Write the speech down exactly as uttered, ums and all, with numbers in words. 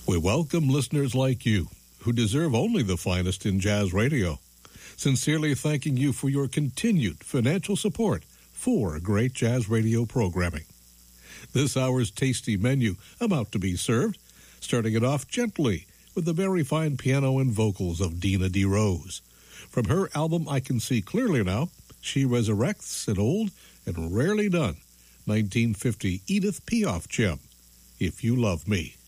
We welcome listeners like you who deserve only the finest in jazz radio. Sincerely thanking you for your continued financial support for great jazz radio programming. This hour's tasty menu about to be served, starting it off gently with the very fine piano and vocals of Dina D. Rose. From her album I Can See Clearly Now, she resurrects an old and rarely done nineteen fifty Edith Piaf gem, If You Love Me.